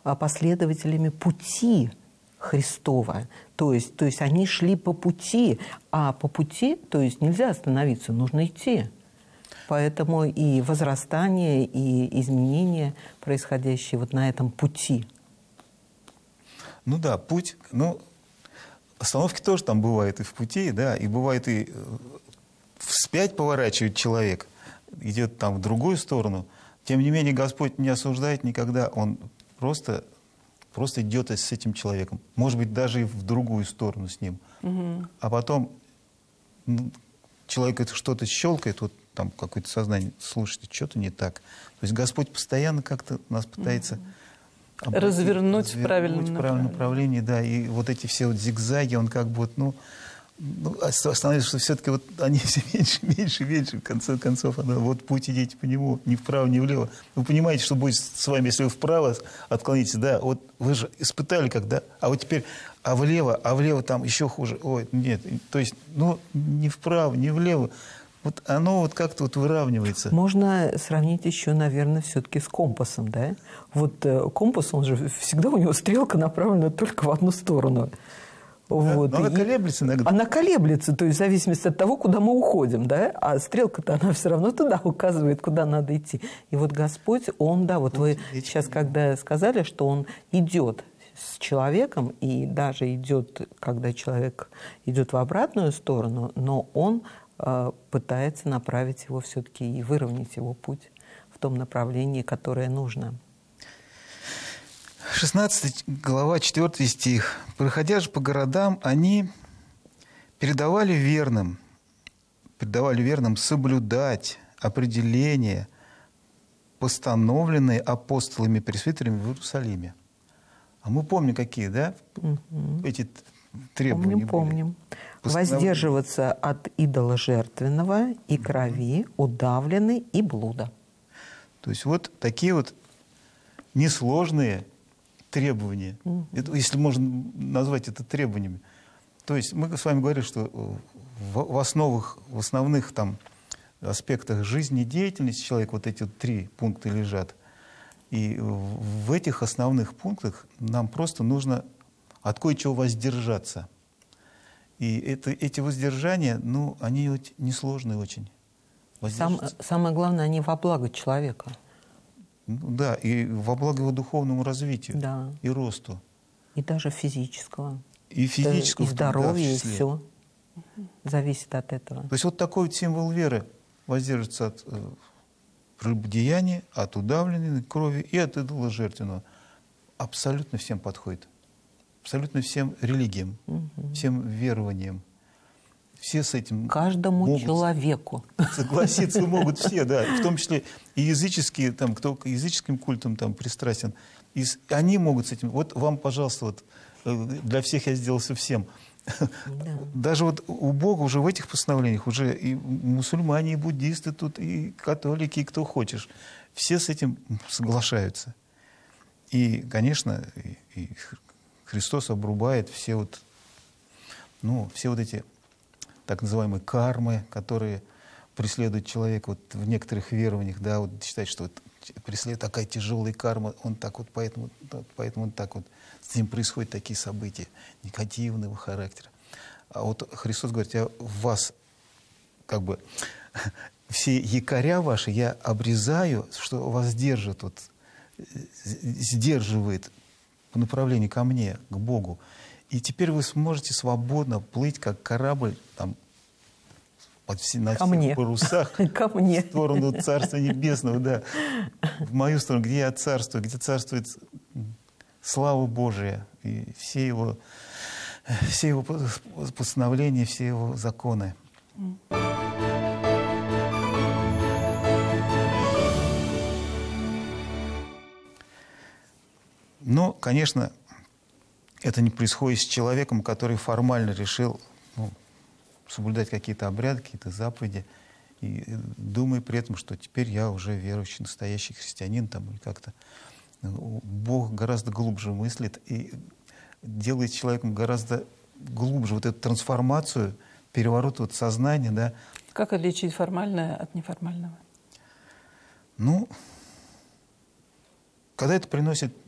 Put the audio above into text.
последователями пути Христова. То есть они шли по пути, а по пути, то есть нельзя остановиться, нужно идти. Поэтому и возрастание, и изменения, происходящие вот на этом пути. Ну да, путь, ну, остановки тоже там бывают и в пути, да, и бывает и вспять поворачивает человек, идет там в другую сторону. Тем не менее, Господь не осуждает никогда, Он просто идет с этим человеком. Может быть, даже и в другую сторону с ним. А потом человек что-то щелкает, вот там какое-то сознание, слушайте, что-то не так. То есть Господь постоянно как-то нас пытается развернуть в правильном направлении. Да, и вот эти все вот зигзаги, он как бы вот, остановился, что все-таки вот они все меньше, в конце концов, вот путь идите по нему, ни вправо, ни влево. Вы понимаете, что будет с вами, если вы вправо отклонитесь, да, вот вы же испытали когда, а вот теперь, а влево там еще хуже. Ой, нет, то есть, ни вправо, ни влево. Вот оно вот как-то вот выравнивается. Можно сравнить еще, наверное, все-таки с компасом, да? Вот компас, он же всегда, у него стрелка направлена только в одну сторону. Да, вот. Но она колеблется иногда. Она колеблется, то есть в зависимости от того, куда мы уходим, да? А стрелка-то, она все равно туда указывает, куда надо идти. И вот Господь, Он, да, вот вы сейчас, когда сказали, что Он идет с человеком, и даже идет, когда человек идет в обратную сторону, но Он пытается направить его все-таки и выровнять его путь в том направлении, которое нужно. 16 глава, 4 стих. «Проходя же по городам, они передавали верным соблюдать определения, постановленные апостолами и пресвитерами в Иерусалиме». А мы помним, какие, да, эти требования Помним. Воздерживаться от идола жертвенного и крови, удавленной и блуда. То есть вот такие вот несложные требования, это, если можно назвать это требованиями. То есть мы с вами говорили, что в основных там аспектах жизни и деятельности человека вот эти вот 3 пункта лежат. И в этих основных пунктах нам просто нужно от кое-чего воздержаться. И эти воздержания, они несложные очень. Самое главное, они во благо человека. Да, и во благо его духовному развитию, да. И росту. И даже физического. И физического. И здоровья, и все зависит от этого. То есть вот такой вот символ веры воздерживается от прелюбодеяния, от удавленной крови и от идола жертвенного. Абсолютно всем подходит. Абсолютно всем религиям, всем верованиям. Все с этим каждому человеку. Согласиться могут все, да. В том числе и языческие, там, кто к языческим культам там пристрастен. И они могут с этим. Вот вам, пожалуйста, вот, для всех я сделался всем. Да. Даже вот у Бога уже в этих постановлениях уже и мусульмане, и буддисты тут, и католики, и кто хочешь. Все с этим соглашаются. И, конечно, и Христос обрубает все вот эти так называемые кармы, которые преследуют человека вот в некоторых верованиях, да, вот считать, что вот преследует такая тяжелая карма, он так вот, поэтому он так вот, с ним происходят такие события негативного характера. А вот Христос говорит, я в вас как бы все якоря ваши я обрезаю, что вас держит, вот, сдерживает по направлению ко мне, к Богу. И теперь вы сможете свободно плыть, как корабль, там, на всех парусах, в сторону Царства Небесного, да, в мою сторону, где я царствую, где царствует слава Божия, и все его постановления, все его законы. Но, конечно, это не происходит с человеком, который формально решил соблюдать какие-то обряды, какие-то заповеди, и думая при этом, что теперь я уже верующий, настоящий христианин, там, или как-то. Бог гораздо глубже мыслит и делает человеком гораздо глубже вот эту трансформацию, переворот вот сознания, да. Как отличить формальное от неформального? Когда это приносит